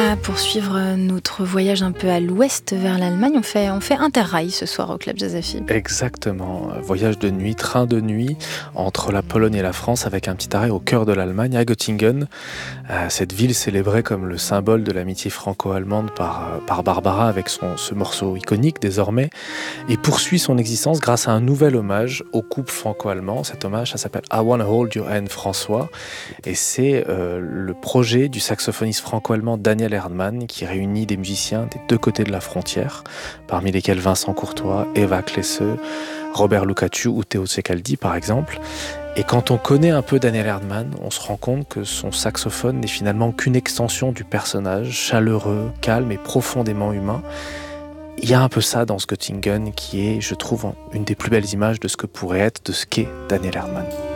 va poursuivre notre voyage un peu à l'ouest vers l'Allemagne. On fait Interrail ce soir au Club Jazz AFib. Exactement, voyage de nuit, train de nuit entre la Pologne et la France avec un petit arrêt au cœur de l'Allemagne, à Göttingen. Cette ville célébrée comme le symbole de l'amitié franco-allemande par Barbara avec ce morceau iconique désormais, et poursuit son existence grâce à un nouvel hommage au couple franco-allemand. Cet hommage, ça s'appelle I Wanna Hold Your Hand François, et c'est le projet du saxophoniste franco-allemand Daniel Erdmann qui réunit des musiciens des deux côtés de la frontière, parmi lesquels Vincent Courtois, Eva Klesse, Robert Lucaciu ou Théo Ceccaldi par exemple. Et quand on connaît un peu Daniel Erdmann, on se rend compte que son saxophone n'est finalement qu'une extension du personnage, chaleureux, calme et profondément humain. Il y a un peu ça dans ce Göttingen qui est, je trouve, une des plus belles images de ce que pourrait être, de ce qu'est Daniel Erdmann.